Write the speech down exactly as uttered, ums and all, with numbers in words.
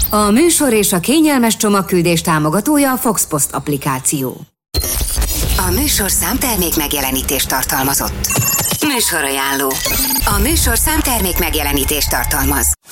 A műsor és a kényelmes csomagküldés támogatója a Fox Post applikáció. A műsor számtermék megjelenítést tartalmazott. Műsorajánló. A műsor számtermék megjelenítést tartalmaz.